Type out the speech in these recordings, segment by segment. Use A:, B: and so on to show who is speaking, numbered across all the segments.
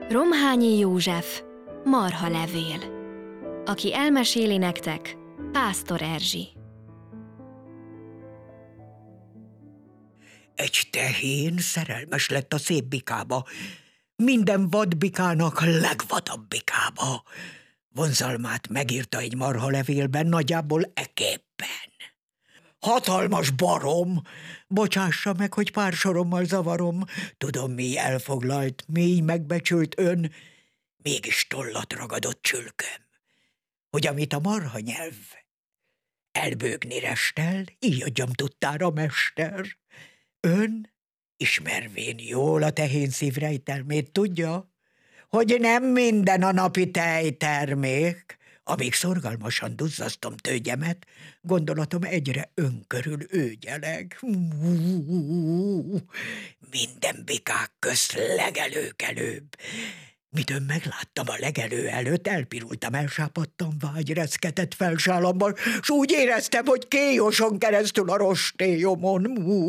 A: Romhányi József, marhalevél. Aki elmeséli nektek, Pásztor Erzsi.
B: Egy tehén szerelmes lett a szép bikába, minden vadbikának legvadabb bikába. Vonzalmát megírta egy marhalevélben, nagyjából eképpen. Hatalmas barom, bocsássa meg, hogy pár sorommal zavarom, tudom, mély elfoglalt, mély megbecsült ön, mégis tollat ragadott csülköm, hogy amit a marha nyelv elbőgni restel, így adjam tudtára, mester. Ön, ismervén jól a tehén szívrejtelmét, tudja, hogy nem minden a napi tejtermék. Amíg szorgalmasan duzzasztom tőgyemet, gondolatom egyre önkörül őgyeleg. Minden bikák közt legelőkelőbb. Mit ön megláttam a legelő előtt, elpirultam, elsápadtam, vágy reszketett fel sálamban, s úgy éreztem, hogy kéjoson keresztül a rostélyomon.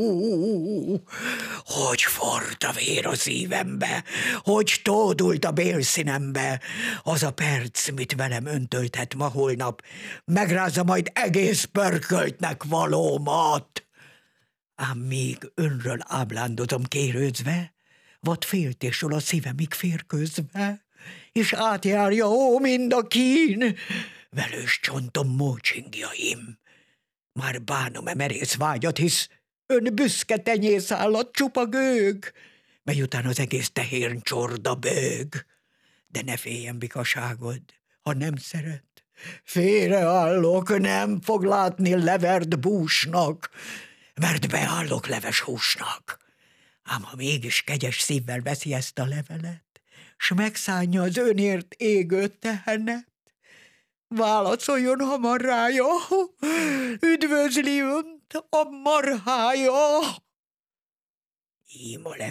B: Hogy forrt a vér a szívembe, hogy tódult a bélszínembe. Az a perc, mit velem öntölthet ma holnap, megrázza majd egész pörköltnek valómat. Ám míg önről ábrándozom kérőzve, vad féltésről a szívemig férkőzve, és átjárja, mind a kín, velős csontom mócsingjaim. Már bánom merész vágyat, hisz ön büszke tenyészállat csupa gőg, mely után az egész tehén csorda bőg. De ne féljen bikaságod, ha nem szeret. Félreállok, nem fog látni levert búsnak, mert beállok leves húsnak. Ám ha mégis kegyes szívvel veszi ezt a levelet, s megszánja az önért égő tehenet, válaszoljon hamar rája, üdvözli önt a marhája. Ím a